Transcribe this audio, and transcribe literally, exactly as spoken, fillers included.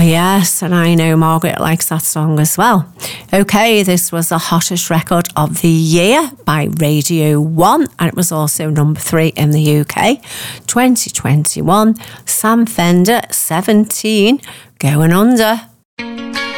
yes, and I know Margaret likes that song as well. Okay, this was the hottest record of the year by Radio one, and it was also number three in the U K. twenty twenty-one, Sam Fender, seventeen, Going Under.